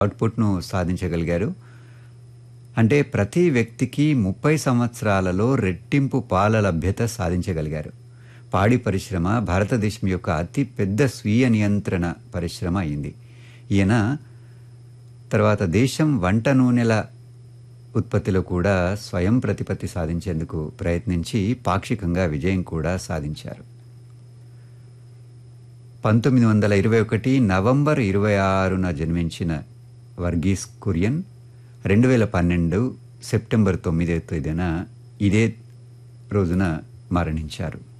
అవుట్‌పుట్‌ను సాధించగలిగారు. అంటే ప్రతి వ్యక్తికి 30 సంవత్సరాలలో రెట్టింపు పాల లభ్యత సాధించగలిగారు. పాడి పరిశ్రమ భారతదేశం యొక్క అతి పెద్ద స్వీయ నియంత్రణ పరిశ్రమ అయింది. ఈయన తర్వాత దేశం వంట నూనెల ఉత్పత్తిలో కూడా స్వయం ప్రతిపత్తి సాధించేందుకు ప్రయత్నించి పాక్షికంగా విజయం కూడా సాధించారు. 1921 నవంబర్ 26న జన్మించిన వర్గీస్ కురియన్ 2012 సెప్టెంబర్ 9వ తేదీన ఇదే రోజున మరణించారు.